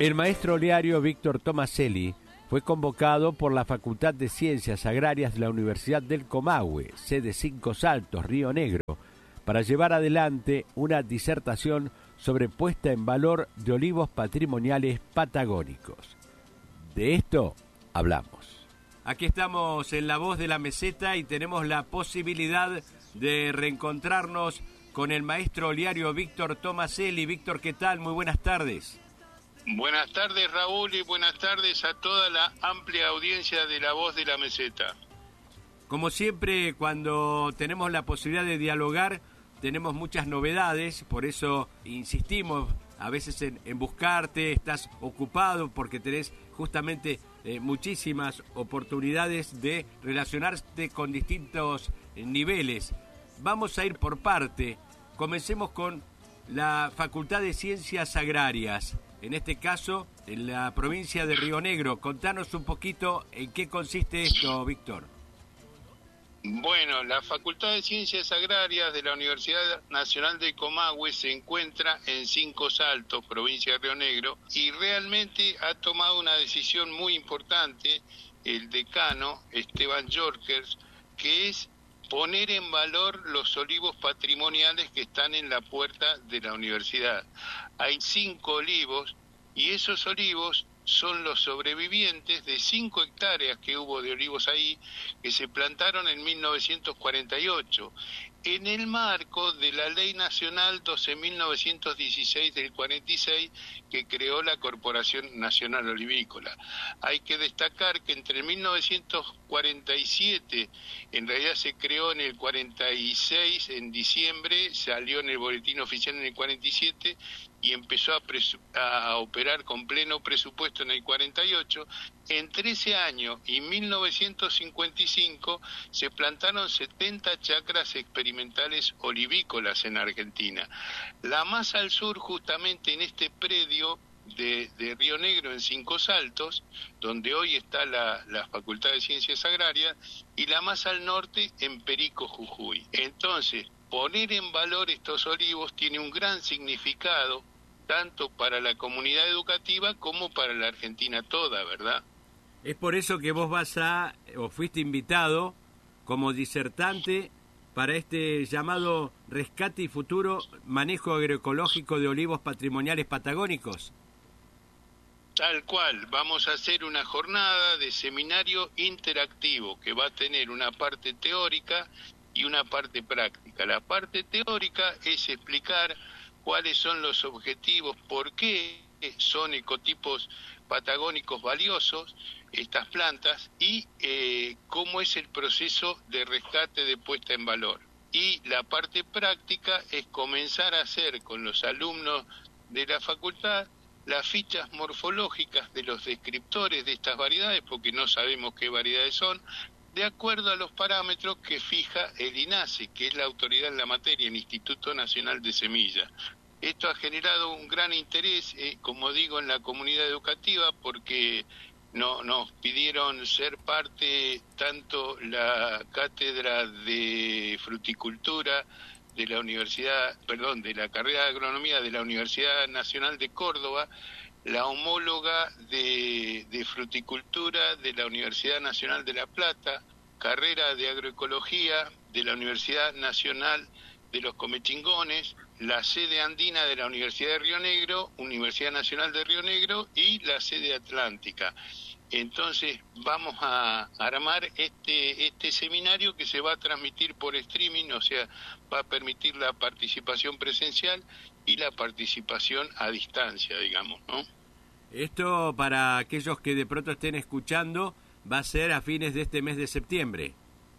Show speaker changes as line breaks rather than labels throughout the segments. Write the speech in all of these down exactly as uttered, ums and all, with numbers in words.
El maestro oleario Víctor Tomaselli fue convocado por la Facultad de Ciencias Agrarias de la Universidad del Comahue, sede Cinco Saltos, Río Negro, para llevar adelante una disertación sobre puesta en valor de olivos patrimoniales patagónicos. De esto hablamos. Aquí estamos en La Voz de la Meseta y tenemos la posibilidad de reencontrarnos con el maestro oleario Víctor Tomaselli. Víctor, ¿qué tal? Muy buenas tardes.
Buenas tardes, Raúl, y buenas tardes a toda la amplia audiencia de La Voz de la Meseta.
Como siempre, cuando tenemos la posibilidad de dialogar, tenemos muchas novedades, por eso insistimos a veces en, en buscarte, estás ocupado porque tenés justamente eh, muchísimas oportunidades de relacionarte con distintos eh, niveles. Vamos a ir por parte. Comencemos con la Facultad de Ciencias Agrarias, en este caso en la provincia de Río Negro. Contanos un poquito en qué consiste esto, Víctor.
Bueno, la Facultad de Ciencias Agrarias de la Universidad Nacional de Comahue se encuentra en Cinco Saltos, provincia de Río Negro, y realmente ha tomado una decisión muy importante el decano Esteban Jorkers, que es poner en valor los olivos patrimoniales que están en la puerta de la universidad. Hay cinco olivos y esos olivos son los sobrevivientes de cinco hectáreas que hubo de olivos ahí, que se plantaron en mil novecientos cuarenta y ocho, en el marco de la Ley Nacional doce mil novecientos dieciséis del cuarenta y seis, que creó la Corporación Nacional Olivícola. Hay que destacar que entre mil novecientos cuarenta y siete, en realidad se creó en el cuarenta y seis, en diciembre, salió en el boletín oficial en el cuarenta y siete, y empezó a, presu- a operar con pleno presupuesto en el cuarenta y ocho, en trece años y mil novecientos cincuenta y cinco se plantaron setenta chacras experimentales olivícolas en Argentina. La más al sur, justamente en este predio de, de Río Negro, en Cinco Saltos, donde hoy está la, la Facultad de Ciencias Agrarias, y la más al norte en Perico, Jujuy. Entonces, poner en valor estos olivos tiene un gran significado, tanto para la comunidad educativa como para la Argentina toda, ¿verdad?
Es por eso que vos vas a, o fuiste invitado como disertante para este llamado Rescate y Futuro Manejo Agroecológico de Olivos Patrimoniales Patagónicos.
Tal cual, vamos a hacer una jornada de seminario interactivo que va a tener una parte teórica y una parte práctica. La parte teórica es explicar cuáles son los objetivos, por qué son ecotipos patagónicos valiosos estas plantas y eh, cómo es el proceso de rescate de puesta en valor. Y la parte práctica es comenzar a hacer con los alumnos de la facultad las fichas morfológicas de los descriptores de estas variedades, porque no sabemos qué variedades son, de acuerdo a los parámetros que fija el INASE, que es la autoridad en la materia, el Instituto Nacional de Semillas. Esto ha generado un gran interés, eh, como digo, en la comunidad educativa, porque no, nos pidieron ser parte tanto la cátedra de fruticultura de la universidad, perdón, de la carrera de agronomía de la Universidad Nacional de Córdoba, la homóloga de, de fruticultura de la Universidad Nacional de La Plata, carrera de agroecología de la Universidad Nacional de los Comechingones, la sede andina de la Universidad de Río Negro, Universidad Nacional de Río Negro y la sede atlántica. Entonces vamos a armar este este seminario que se va a transmitir por streaming, o sea, va a permitir la participación presencial y la participación a distancia, digamos, ¿no?
Esto, para aquellos que de pronto estén escuchando, va a ser a fines de este mes de septiembre.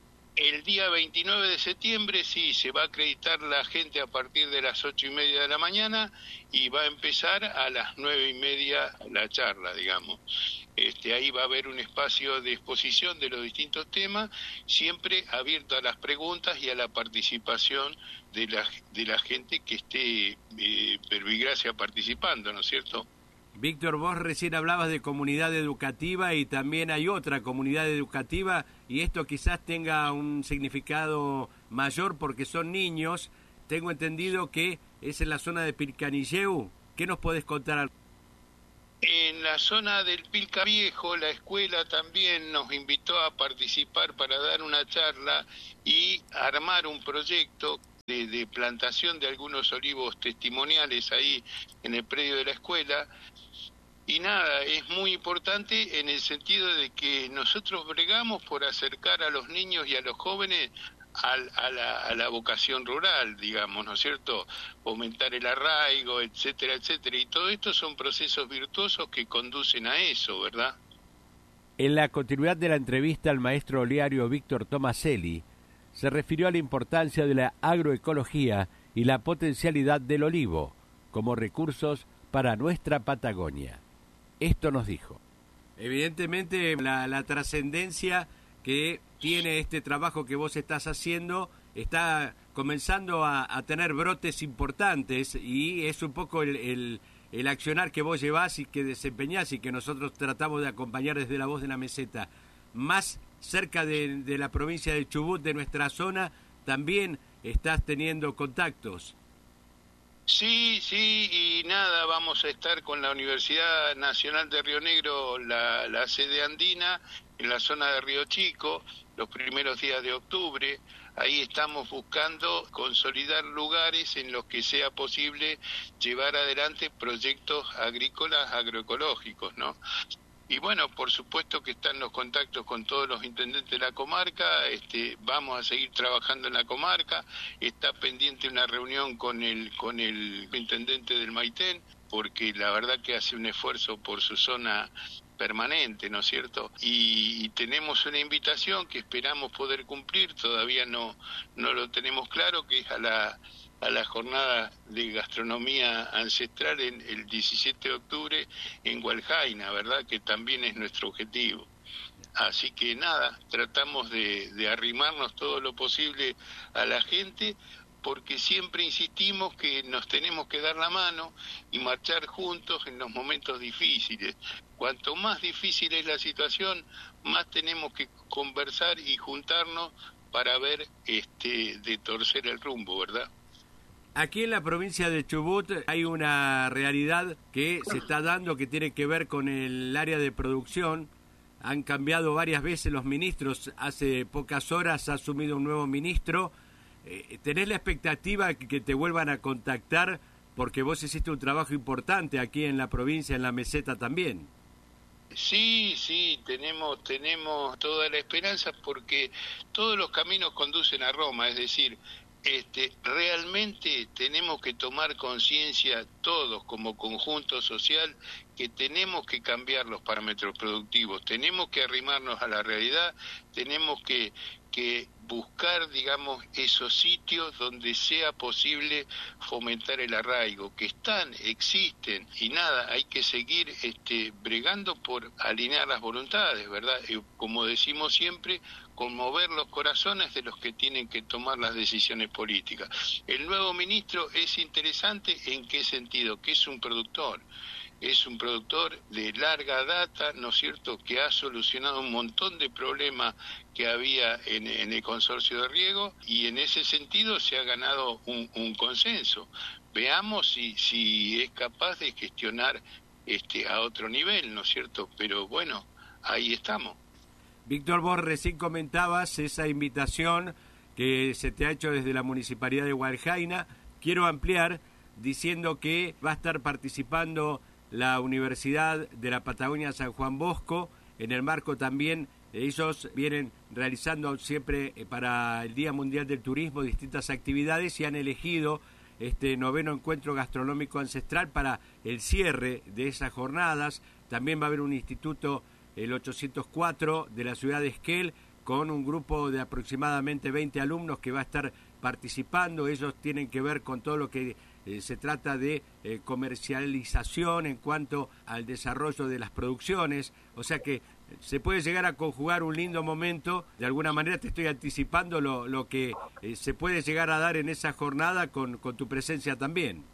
El día veintinueve de septiembre, sí, se va a acreditar la gente a partir de las ocho y media de la mañana y va a empezar a las nueve y media la charla, digamos. Este, ahí va a haber un espacio de exposición de los distintos temas, siempre abierto a las preguntas y a la participación de la, de la gente que esté, eh, verbigracia, participando, ¿no es cierto?
Víctor, vos recién hablabas de comunidad educativa y también hay otra comunidad educativa y esto quizás tenga un significado mayor porque son niños. Tengo entendido que es en la zona de Pircanilleu. ¿Qué nos podés contar?
En la zona del Pilca Viejo, la escuela también nos invitó a participar para dar una charla y armar un proyecto de, de plantación de algunos olivos testimoniales ahí en el predio de la escuela. Y nada, es muy importante en el sentido de que nosotros bregamos por acercar a los niños y a los jóvenes Al, a, la, a la vocación rural, digamos, ¿no es cierto? Fomentar el arraigo, etcétera, etcétera. Y todo esto son procesos virtuosos que conducen a eso, ¿verdad?
En la continuidad de la entrevista, el maestro oleario Víctor Tomaselli se refirió a la importancia de la agroecología y la potencialidad del olivo como recursos para nuestra Patagonia. Esto nos dijo. Evidentemente, la, la trascendencia que tiene este trabajo que vos estás haciendo, está comenzando a, a tener brotes importantes y es un poco el, el, el accionar que vos llevás y que desempeñás y que nosotros tratamos de acompañar desde La Voz de la Meseta. Más cerca de, de la provincia de Chubut, de nuestra zona, también estás teniendo contactos.
Sí, sí, y nada, vamos a estar con la Universidad Nacional de Río Negro, la, la sede andina, en la zona de Río Chico, los primeros días de octubre. Ahí estamos buscando consolidar lugares en los que sea posible llevar adelante proyectos agrícolas agroecológicos, ¿no? Y bueno, por supuesto que están los contactos con todos los intendentes de la comarca, este, vamos a seguir trabajando en la comarca, está pendiente una reunión con el, con el intendente del Maitén, porque la verdad que hace un esfuerzo por su zona permanente, ¿no es cierto? Y, y tenemos una invitación que esperamos poder cumplir, todavía no, no lo tenemos claro, que es a la... a la jornada de gastronomía ancestral en el diecisiete de octubre en Hualjaina, ¿verdad? Que también es nuestro objetivo. Así que nada, tratamos de, de arrimarnos todo lo posible a la gente, porque siempre insistimos que nos tenemos que dar la mano y marchar juntos en los momentos difíciles. Cuanto más difícil es la situación, más tenemos que conversar y juntarnos para ver este de torcer el rumbo, ¿verdad?
Aquí en la provincia de Chubut hay una realidad que se está dando que tiene que ver con el área de producción. Han cambiado varias veces los ministros. Hace pocas horas ha asumido un nuevo ministro. Eh, ¿Tenés la expectativa que, que te vuelvan a contactar? Porque vos hiciste un trabajo importante aquí en la provincia, en la meseta también.
Sí, sí, tenemos, tenemos toda la esperanza porque todos los caminos conducen a Roma, es decir, Este, realmente tenemos que tomar conciencia todos como conjunto social que tenemos que cambiar los parámetros productivos, tenemos que arrimarnos a la realidad, tenemos que, que buscar, digamos, esos sitios donde sea posible fomentar el arraigo, que están, existen, y nada, hay que seguir este, bregando por alinear las voluntades, ¿verdad? Y como decimos siempre, conmover los corazones de los que tienen que tomar las decisiones políticas. El nuevo ministro es interesante en qué sentido, que es un productor, es un productor de larga data, ¿no es cierto?, que ha solucionado un montón de problemas que había en, en el consorcio de riego y en ese sentido se ha ganado un, un consenso. Veamos si, si es capaz de gestionar este, a otro nivel, ¿no es cierto?, pero bueno, ahí estamos.
Víctor, vos recién comentabas esa invitación que se te ha hecho desde la Municipalidad de Hualjaina. Quiero ampliar diciendo que va a estar participando la Universidad de la Patagonia San Juan Bosco, en el marco también, ellos vienen realizando siempre para el Día Mundial del Turismo distintas actividades y han elegido este noveno encuentro gastronómico ancestral para el cierre de esas jornadas. También va a haber un instituto, el ochocientos cuatro de la ciudad de Esquel, con un grupo de aproximadamente veinte alumnos que va a estar participando. Ellos tienen que ver con todo lo que eh, se trata de eh, comercialización en cuanto al desarrollo de las producciones, o sea que se puede llegar a conjugar un lindo momento. De alguna manera te estoy anticipando lo, lo que eh, se puede llegar a dar en esa jornada con, con tu presencia también.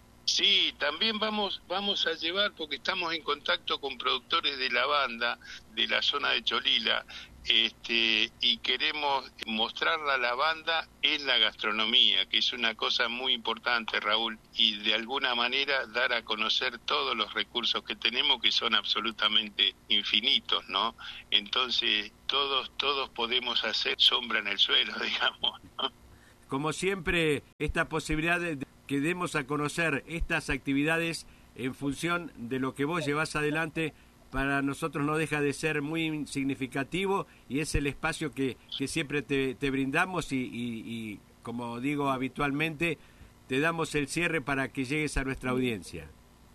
Sí, también vamos vamos a llevar, porque estamos en contacto con productores de lavanda de la zona de Cholila, este, y queremos mostrar la lavanda en la gastronomía, que es una cosa muy importante, Raúl, y de alguna manera dar a conocer todos los recursos que tenemos, que son absolutamente infinitos, ¿no? Entonces, todos, todos podemos hacer sombra en el suelo, digamos, ¿no?
Como siempre, esta posibilidad de que demos a conocer estas actividades en función de lo que vos llevás adelante, para nosotros no deja de ser muy significativo, y es el espacio que, que siempre te, te brindamos y, y, y, como digo habitualmente, te damos el cierre para que llegues a nuestra audiencia.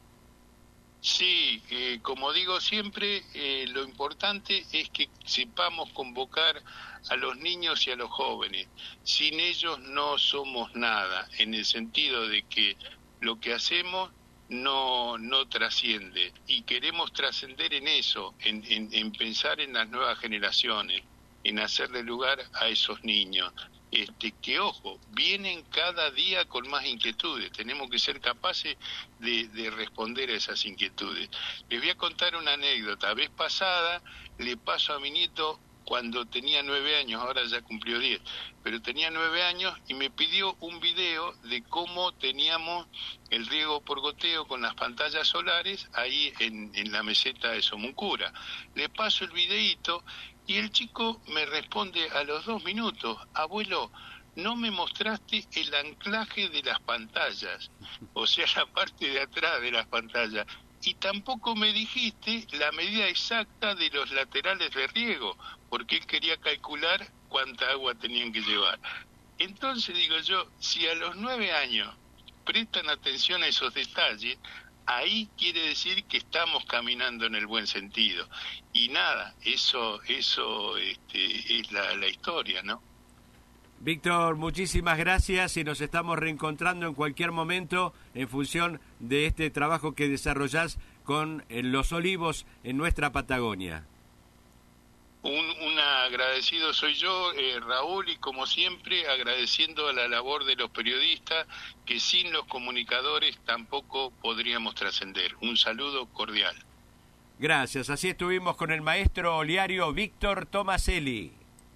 Sí, eh, como digo siempre, eh, lo importante es que sepamos convocar a los niños y a los jóvenes. Sin ellos no somos nada, en el sentido de que lo que hacemos no no trasciende, y queremos trascender en eso, en, en, en pensar en las nuevas generaciones, en hacerle lugar a esos niños, este que, ojo, vienen cada día con más inquietudes. Tenemos que ser capaces de, de responder a esas inquietudes. Les voy a contar una anécdota. La vez pasada le paso a mi nieto, cuando tenía nueve años, ahora ya cumplió diez, pero tenía nueve años, y me pidió un video de cómo teníamos el riego por goteo con las pantallas solares ahí en, en la meseta de Somuncura. Le paso el videíto y el chico me responde a los dos minutos: abuelo, no me mostraste el anclaje de las pantallas, o sea, la parte de atrás de las pantallas. Y tampoco me dijiste la medida exacta de los laterales de riego, porque él quería calcular cuánta agua tenían que llevar. Entonces digo yo, si a los nueve años prestan atención a esos detalles, ahí quiere decir que estamos caminando en el buen sentido. Y nada, eso eso este, es la, la historia, ¿no?
Víctor, muchísimas gracias, y nos estamos reencontrando en cualquier momento en función de este trabajo que desarrollás con Los Olivos en nuestra Patagonia.
Un, un agradecido soy yo, eh, Raúl, y como siempre agradeciendo a la labor de los periodistas, que sin los comunicadores tampoco podríamos trascender. Un saludo cordial.
Gracias, así estuvimos con el maestro oliario Víctor Tomaselli.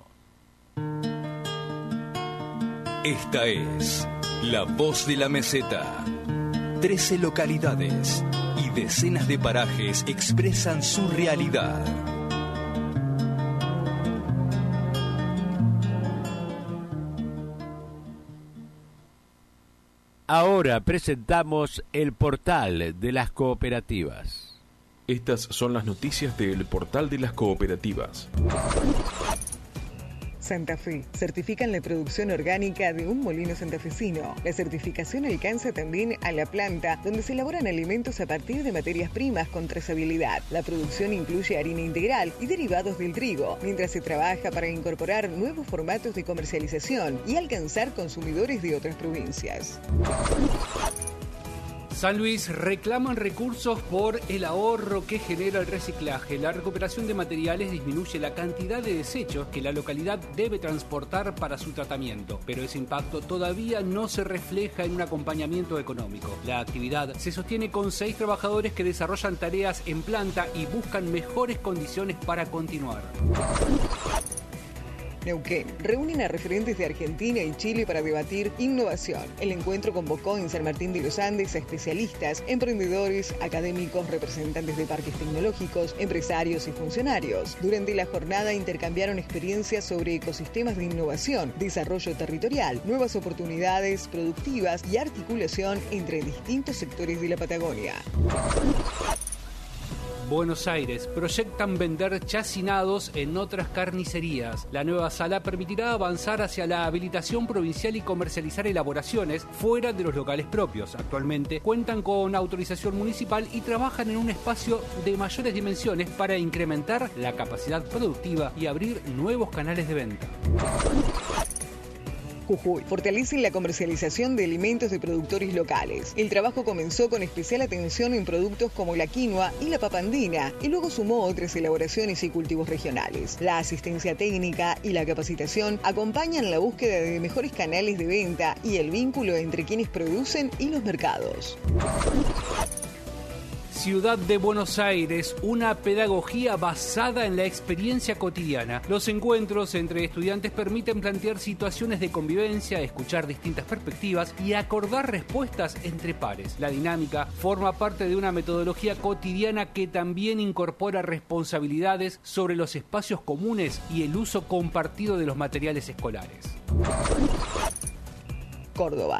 Esta es La Voz de la Meseta. Trece localidades y decenas de parajes expresan su realidad.
Ahora presentamos el portal de las cooperativas.
Estas son las noticias del portal de las cooperativas.
Santa Fe. Certifican la producción orgánica de un molino santafesino. La certificación alcanza también a la planta, donde se elaboran alimentos a partir de materias primas con trazabilidad. La producción incluye harina integral y derivados del trigo, mientras se trabaja para incorporar nuevos formatos de comercialización y alcanzar consumidores de otras provincias.
San Luis reclaman recursos por el ahorro que genera el reciclaje. La recuperación de materiales disminuye la cantidad de desechos que la localidad debe transportar para su tratamiento, pero ese impacto todavía no se refleja en un acompañamiento económico. La actividad se sostiene con seis trabajadores que desarrollan tareas en planta y buscan mejores condiciones para continuar.
Neuquén. Reúnen a referentes de Argentina y Chile para debatir innovación. El encuentro convocó en San Martín de los Andes a especialistas, emprendedores, académicos, representantes de parques tecnológicos, empresarios y funcionarios. Durante la jornada intercambiaron experiencias sobre ecosistemas de innovación, desarrollo territorial, nuevas oportunidades productivas y articulación entre distintos sectores de la Patagonia.
Buenos Aires. Proyectan vender chacinados en otras carnicerías. La nueva sala permitirá avanzar hacia la habilitación provincial y comercializar elaboraciones fuera de los locales propios. Actualmente cuentan con autorización municipal y trabajan en un espacio de mayores dimensiones para incrementar la capacidad productiva y abrir nuevos canales de venta.
Jujuy. Fortalecen la comercialización de alimentos de productores locales. El trabajo comenzó con especial atención en productos como la quinoa y la papa andina, y luego sumó otras elaboraciones y cultivos regionales. La asistencia técnica y la capacitación acompañan la búsqueda de mejores canales de venta y el vínculo entre quienes producen y los mercados.
Ciudad de Buenos Aires, una pedagogía basada en la experiencia cotidiana. Los encuentros entre estudiantes permiten plantear situaciones de convivencia, escuchar distintas perspectivas y acordar respuestas entre pares. La dinámica forma parte de una metodología cotidiana que también incorpora responsabilidades sobre los espacios comunes y el uso compartido de los materiales escolares.
Córdoba.